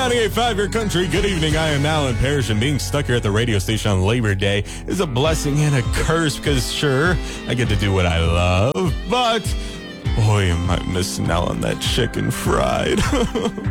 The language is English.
98.5 Your Country. Good evening. I am Alan Parrish, and being stuck here at the radio station on Labor Day is a blessing and a curse because, sure, I get to do what I love, but boy, am I missing out on that chicken fried.